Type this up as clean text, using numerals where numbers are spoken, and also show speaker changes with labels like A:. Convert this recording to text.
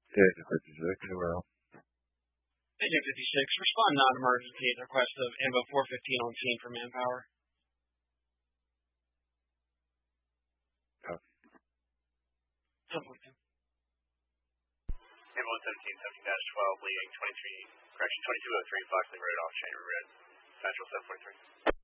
A: Agent 56, well.
B: Agent 56, respond non-emergency at the request of Ambo 415 on scene for manpower.
A: Oh.
B: Ambo
C: 17-12, leading 2203 Foxley Road off Chandler Road, Central 743.